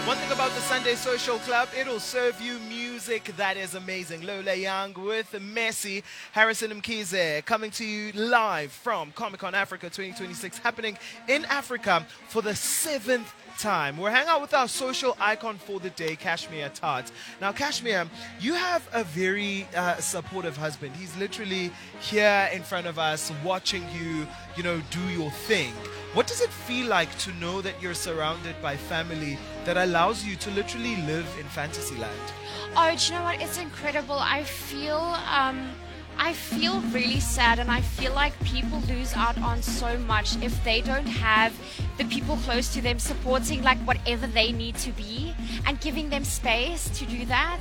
One thing about the Sunday Social Club, it'll serve you music that is amazing. Lola Young with Messi, Harrison Mkhize, coming to you live from Comic-Con Africa 2026, happening in Africa for the 7th time. We're hanging out with our social icon for the day, Kashmir Tart. Now, Kashmir, you have a very supportive husband. He's literally here in front of us, watching you, do your thing. What does it feel like to know that you're surrounded by family that allows you to literally live in Fantasyland? Oh, do you know what? It's incredible. I feel really sad, and I feel like people lose out on so much if they don't have the people close to them supporting like whatever they need to be and giving them space to do that.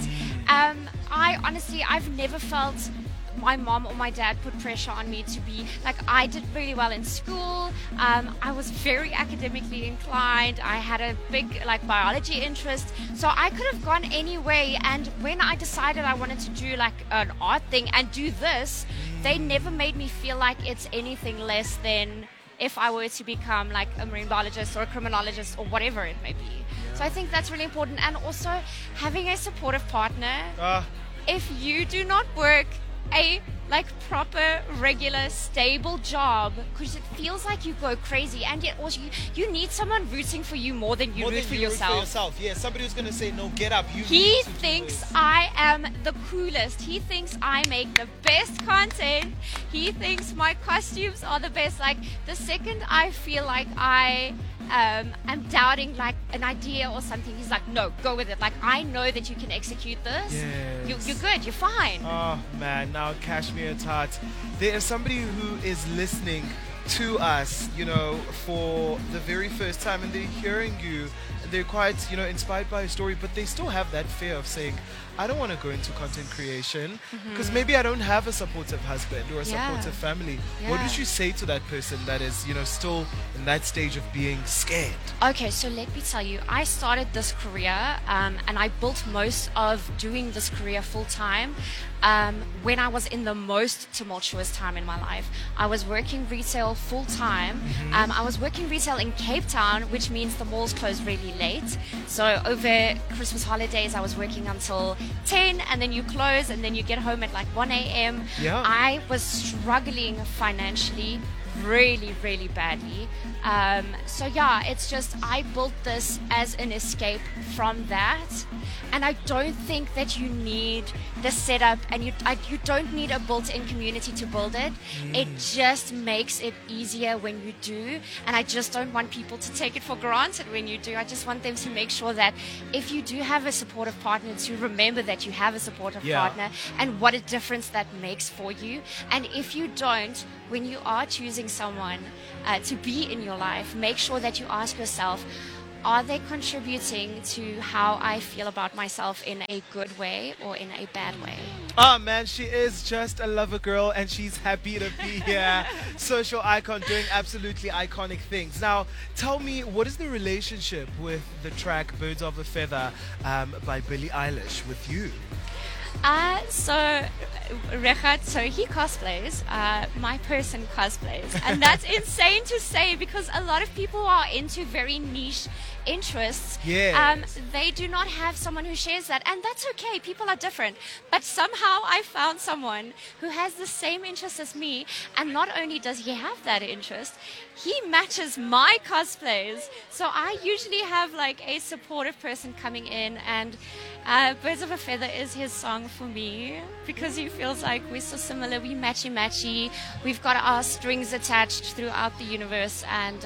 I've never felt my mom or my dad put pressure on me to be like, I did really well in school. I was very academically inclined. I had a big biology interest, so I could have gone any way. And when I decided I wanted to do like an art thing and do this, they never made me feel like it's anything less than if I were to become like a marine biologist or a criminologist or whatever it may be. So I think that's really important. And also having a supportive partner. If you do not work a proper, regular, stable job, because it feels like you go crazy, and yet also you need someone rooting for you more than you root for yourself. Yeah, somebody who's going to say, no, get up. He thinks I am the coolest. He thinks I make the best content. He thinks my costumes are the best. Like, the second I feel like I'm doubting like an idea or something, he's like, no, go with it. Like, I know that you can execute this. Yes. You're good. You're fine. Oh man, now Kashmir Tart, there is somebody who is listening to us, for the very first time, and they're hearing you, and they're quite, inspired by your story, but they still have that fear of saying, I don't want to go into content creation because maybe I don't have a supportive husband or a supportive family. What would you say to that person that is, still in that stage of being scared? Okay, so let me tell you, I started this career and I built most of doing this career full time when I was in the most tumultuous time in my life. I was working retail full time. I was working retail in Cape Town, which means the malls close really late. So over Christmas holidays, I was working until 10, and then you close, and then you get home at like 1 a.m. I was struggling financially really, really badly. It's just, I built this as an escape from that. And I don't think that you need the setup, and you don't need a built-in community to build it. It just makes it easier when you do. And I just don't want people to take it for granted when you do. I just want them to make sure that if you do have a supportive partner, to remember that you have a supportive partner and what a difference that makes for you. And if you don't, when you are choosing someone to be in your life, make sure that you ask yourself, are they contributing to how I feel about myself in a good way or in a bad way? Oh man, she is just a lover girl, and she's happy to be here. Social icon doing absolutely iconic things. Now, tell me, what is the relationship with the track Birds of a Feather by Billie Eilish with you? So he cosplays, my person cosplays, and that's insane to say because a lot of people are into very niche interests. They do not have someone who shares that, and that's okay. People are different, but somehow I found someone who has the same interest as me, and not only does he have that interest, he matches my cosplays. So I usually have like a supportive person coming in, and Birds of a Feather is his song for me because he feels like we're so similar. We matchy. We've got our strings attached throughout the universe, and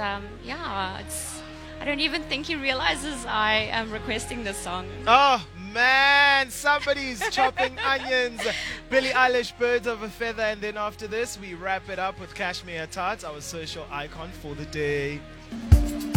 I don't even think he realizes I am requesting this song. Oh man, somebody's chopping onions. Billie Eilish, Birds of a Feather, and then after this we wrap it up with Kashmir Tart, our social icon for the day.